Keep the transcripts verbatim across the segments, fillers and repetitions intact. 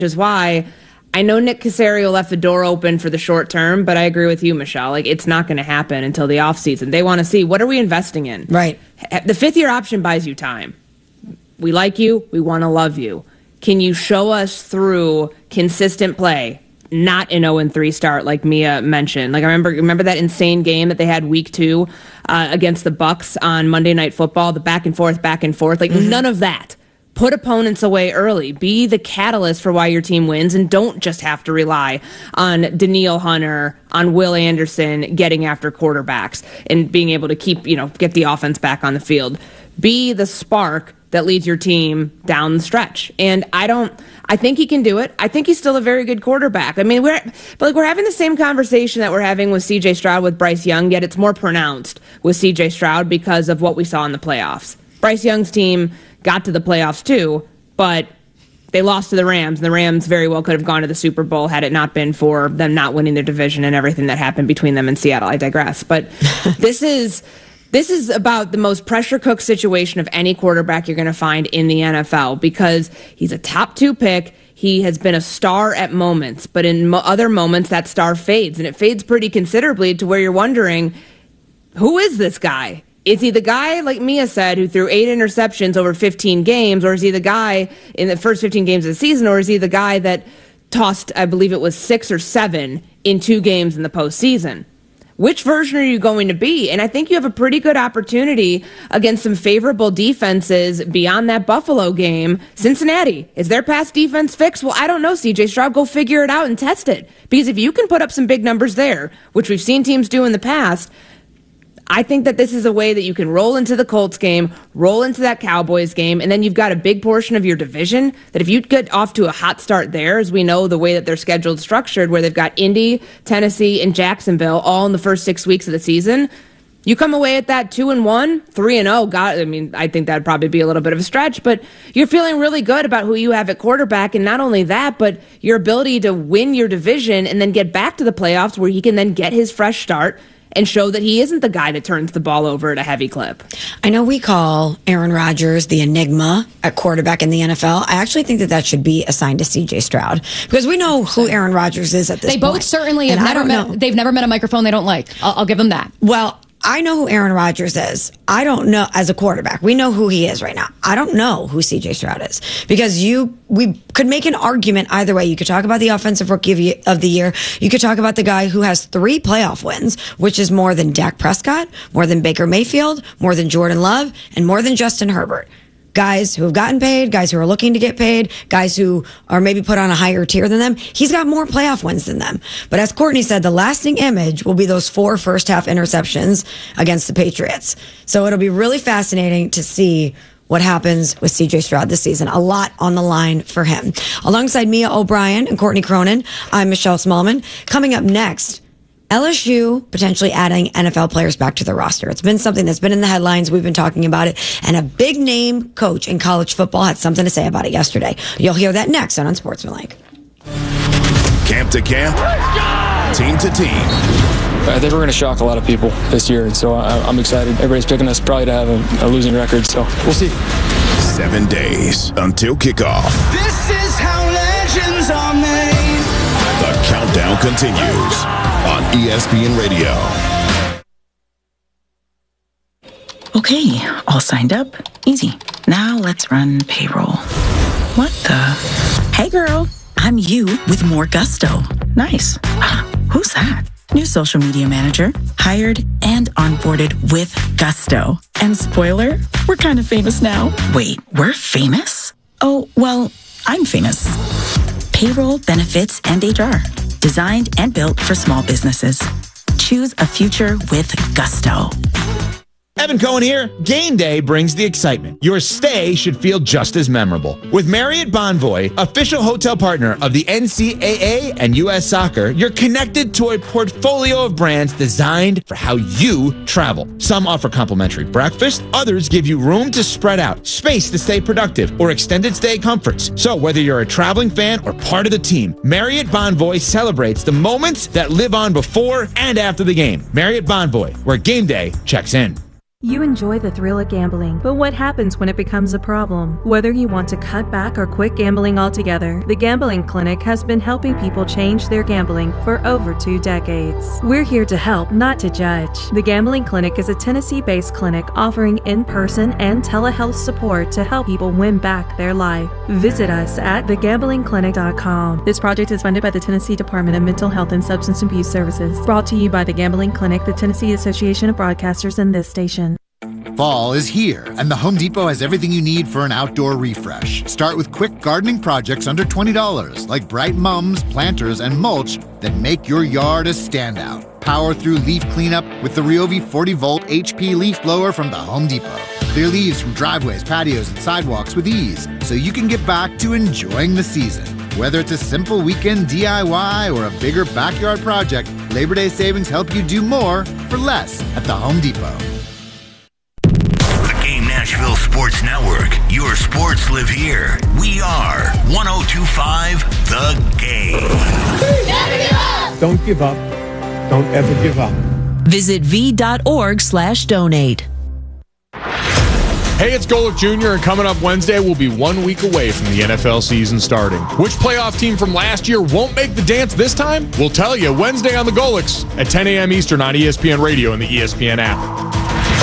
is why I know Nick Caserio left the door open for the short term, but I agree with you, Michelle. Like, it's not going to happen until the offseason. They want to see, what are we investing in? Right. The fifth-year option buys you time. We like you. We want to love you. Can you show us through consistent play? Not an oh and three start like Mia mentioned. Like, I remember remember that insane game that they had week two uh, against the Bucks on Monday Night Football, the back and forth, back and forth. Like, mm-hmm. None of that. Put opponents away early. Be the catalyst for why your team wins, and don't just have to rely on Danielle Hunter, on Will Anderson getting after quarterbacks and being able to keep, you know, get the offense back on the field. Be the spark that leads your team down the stretch. And I don't, I think he can do it. I think he's still a very good quarterback. I mean, we're, but like we're having the same conversation that we're having with C J Stroud with Bryce Young, yet it's more pronounced with C J Stroud because of what we saw in the playoffs. Bryce Young's team got to the playoffs too, but they lost to the Rams, and the Rams very well could have gone to the Super Bowl had it not been for them not winning their division and everything that happened between them and Seattle. I digress. But this is... This is about the most pressure-cooked situation of any quarterback you're going to find in the N F L, because he's a top two pick. He has been a star at moments, but in mo- other moments that star fades, and it fades pretty considerably to where you're wondering, who is this guy? Is he the guy, like Mia said, who threw eight interceptions over fifteen games, or is he the guy in the first fifteen games of the season, or is he the guy that tossed, I believe it was six or seven in two games in the postseason? Which version are you going to be? And I think you have a pretty good opportunity against some favorable defenses beyond that Buffalo game. Cincinnati, is their pass defense fixed? Well, I don't know, C J Stroud. Go figure it out and test it. Because if you can put up some big numbers there, which we've seen teams do in the past, I think that this is a way that you can roll into the Colts game, roll into that Cowboys game, and then you've got a big portion of your division that if you get off to a hot start there, as we know the way that their schedule's structured, where they've got Indy, Tennessee, and Jacksonville all in the first six weeks of the season, you come away at that two and one, three and oh. God, I mean, I think that'd probably be a little bit of a stretch, but you're feeling really good about who you have at quarterback, and not only that, but your ability to win your division and then get back to the playoffs where he can then get his fresh start and show that he isn't the guy that turns the ball over at a heavy clip. I know we call Aaron Rodgers the enigma at quarterback in the N F L. I actually think that that should be assigned to C J Stroud, because we know who Aaron Rodgers is at this they point. They both certainly have and never met. Know. They've never met a microphone they don't like. I'll, I'll give them that. Well, I know who Aaron Rodgers is. I don't know, as a quarterback, we know who he is right now. I don't know who C J Stroud is, because you, we could make an argument either way. You could talk about the offensive rookie of the year. You could talk about the guy who has three playoff wins, which is more than Dak Prescott, more than Baker Mayfield, more than Jordan Love, and more than Justin Herbert. Guys who have gotten paid, guys who are looking to get paid, guys who are maybe put on a higher tier than them. He's got more playoff wins than them. But as Courtney said, the lasting image will be those four first half interceptions against the Patriots. So it'll be really fascinating to see what happens with C J Stroud this season. A lot on the line for him. Alongside Mia O'Brien and Courtney Cronin, I'm Michelle Smallman. Coming up next, L S U potentially adding N F L players back to the roster. It's been something that's been in the headlines. We've been talking about it. And a big name coach in college football had something to say about it yesterday. You'll hear that next on Unsportsmanlike. Camp to camp, team to team. I think we're going to shock a lot of people this year, and so I, I'm excited. Everybody's picking us probably to have a, a losing record, so we'll see. Seven days until kickoff. This is how legends are made. The countdown continues on E S P N Radio. Okay, all signed up. Easy. Now let's run payroll. What the? Hey girl, I'm you with more gusto. Nice. Who's that? New social media manager, hired and onboarded with gusto. And spoiler, we're kind of famous now. Wait, we're famous? Oh, well, I'm famous. Payroll, benefits, and H R. Designed and built for small businesses. Choose a future with gusto. Evan Cohen here. Game day brings the excitement. Your stay should feel just as memorable. With Marriott Bonvoy, official hotel partner of the N C double A and U S Soccer, you're connected to a portfolio of brands designed for how you travel. Some offer complimentary breakfast, others give you room to spread out, space to stay productive, or extended stay comforts. So whether you're a traveling fan or part of the team, Marriott Bonvoy celebrates the moments that live on before and after the game. Marriott Bonvoy, where game day checks in. You enjoy the thrill of gambling, but what happens when it becomes a problem? Whether you want to cut back or quit gambling altogether, the Gambling Clinic has been helping people change their gambling for over two decades. We're here to help, not to judge. The Gambling Clinic is a Tennessee-based clinic offering in-person and telehealth support to help people win back their life. Visit us at the gambling clinic dot com. This project is funded by the Tennessee Department of Mental Health and Substance Abuse Services. Brought to you by the Gambling Clinic, the Tennessee Association of Broadcasters, and this station. Fall is here, and the Home Depot has everything you need for an outdoor refresh. Start with quick gardening projects under twenty dollars, like bright mums, planters, and mulch that make your yard a standout. Power through leaf cleanup with the Ryobi forty volt H P leaf blower from the Home Depot. Clear leaves from driveways, patios, and sidewalks with ease, so you can get back to enjoying the season. Whether it's a simple weekend D I Y or a bigger backyard project, Labor Day savings help you do more for less at the Home Depot. Nashville Sports Network. Your sports live here. We are one oh two point five The Game. Don't give up. Don't ever give up. Visit v.org slash donate. Hey, it's Golick Junior, and coming up Wednesday, we'll be one week away from the N F L season starting. Which playoff team from last year won't make the dance this time? We'll tell you Wednesday on the Golicks at ten a.m. Eastern on E S P N Radio and the E S P N app.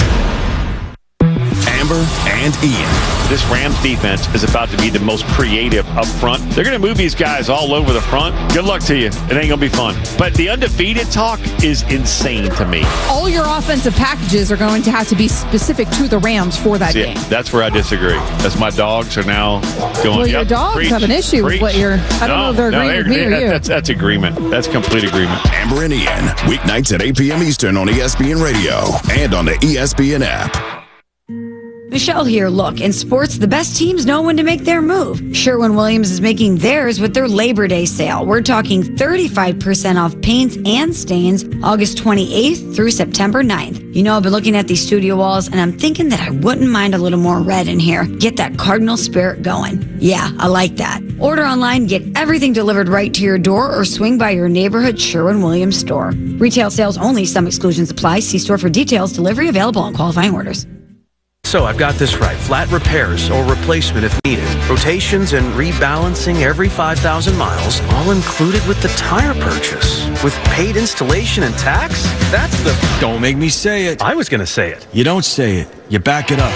Amber and Ian. This Rams defense is about to be the most creative up front. They're going to move these guys all over the front. Good luck to you. It ain't going to be fun. But the undefeated talk is insane to me. All your offensive packages are going to have to be specific to the Rams for that yeah, game. That's where I disagree. That's my dogs are now going. Well, your yep, dogs preach, have an issue preach. with what you're. I don't no, know if they're no, agreeing with me or that, you. That's, that's agreement. That's complete agreement. Amber and Ian, weeknights at eight p.m. Eastern on E S P N Radio and on the E S P N app. Michelle here. Look, in sports, the best teams know when to make their move. Sherwin-Williams is making theirs with their Labor Day sale. We're talking thirty-five percent off paints and stains August twenty-eighth through September ninth. You know, I've been looking at these studio walls, and I'm thinking that I wouldn't mind a little more red in here. Get that Cardinal spirit going. Yeah, I like that. Order online, get everything delivered right to your door, or swing by your neighborhood Sherwin-Williams store. Retail sales only. Some exclusions apply. See store for details. Delivery available on qualifying orders. So I've got this right. Flat repairs or replacement if needed. Rotations and rebalancing every five thousand miles, all included with the tire purchase. With paid installation and tax? That's the... Don't make me say it. I was going to say it. You don't say it. You back it up.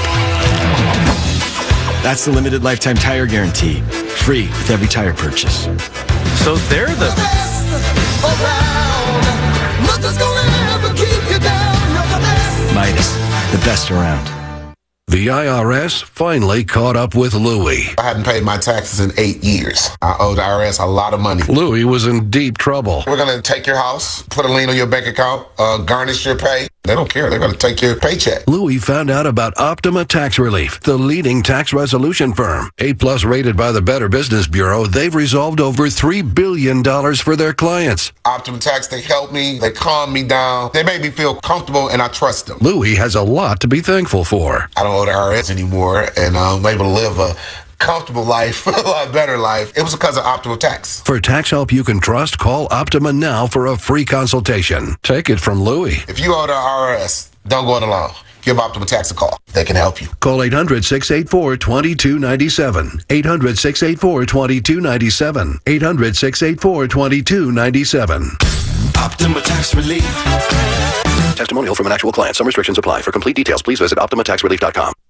That's the limited lifetime tire guarantee. Free with every tire purchase. So they're the... best around. Nothing's gonna ever keep you down. You're the best. Midas, the best around. The I R S finally caught up with Louie. I hadn't paid my taxes in eight years. I owe the I R S a lot of money. Louie was in deep trouble. We're going to take your house, put a lien on your bank account, uh, garnish your pay. They don't care. They're going to take your paycheck. Louie found out about Optima Tax Relief, the leading tax resolution firm. A-plus rated by the Better Business Bureau, they've resolved over three billion dollars for their clients. Optima Tax, they help me. They calm me down. They make me feel comfortable, and I trust them. Louie has a lot to be thankful for. I don't owe the I R S anymore, and I'm able to live a comfortable life, a lot better life. It was because of Optima Tax. For tax help you can trust, call Optima now for a free consultation. Take it from Louie. If you owe the I R S, don't go it alone. Give Optima Tax a call. They can help you. Call eight hundred, six eight four, two two nine seven. eight hundred, six eight four, two two nine seven. eight hundred, six eight four, two two nine seven. Optima Tax Relief. Testimonial from an actual client. Some restrictions apply. For complete details, please visit optima tax relief dot com.